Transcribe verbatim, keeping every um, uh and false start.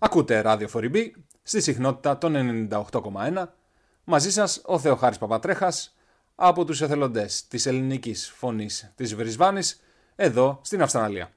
Ακούτε ράδιο φορ μπι στη συχνότητα των ενενήντα οκτώ κόμμα ένα. Μαζί σας ο Θεοχάρης Παπατρέχας από τους εθελοντές της ελληνικής φωνής της Βρισβάνης εδώ στην Αυστραλία.